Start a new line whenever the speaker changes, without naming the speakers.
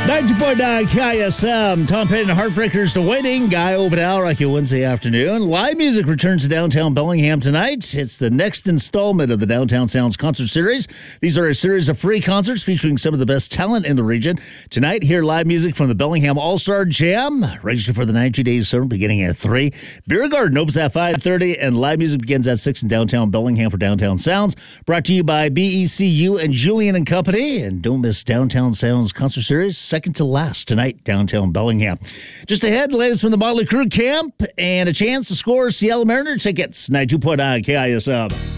92.9 KISM. Tom Petty and Heartbreakers The Waiting. Guy Overdale, like your Wednesday afternoon. Live music returns to downtown Bellingham tonight. It's the next installment of the Downtown Sounds concert series. These are a series of free concerts featuring some of the best talent in the region. Tonight, hear live music from the Bellingham All-Star Jam. Register for the 90 Days Summer beginning at 3. Beer Garden opens at 5:30, and live music begins at 6 in downtown Bellingham for Downtown Sounds. Brought to you by BECU and Julian and Company. And don't miss Downtown Sounds concert series, second to last tonight, downtown Bellingham. Just ahead, the latest from the Motley Crue camp and a chance to score Seattle Mariner tickets. 92.9 KISM.